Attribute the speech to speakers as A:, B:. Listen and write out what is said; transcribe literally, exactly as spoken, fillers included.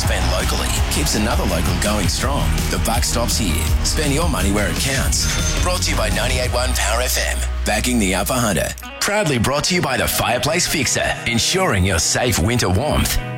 A: spent locally keeps another local going strong. The buck stops here. Spend your money where it counts. Brought to you by ninety-eight point one Power F M. Backing the Upper Hunter. Proudly brought to you by the Fireplace Fixer. Ensuring your safe winter warmth.